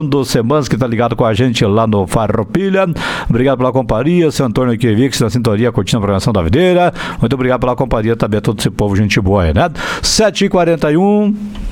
do Semanas, que tá ligado com a gente lá no Farroupilha. Obrigado pela companhia, seu Antônio Kiewicz na sintonia, curtindo a programação da videira. Muito obrigado pela companhia também a todo esse povo, gente boa aí, né? 7h41.